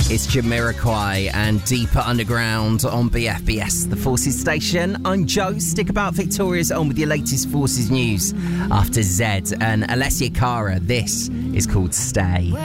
It's Jamiroquai and Deeper Underground on BFBS, the Forces station. I'm Joe. Stick about. Victoria's on with your latest Forces news after Zed and Alessia Cara. This is called Stay.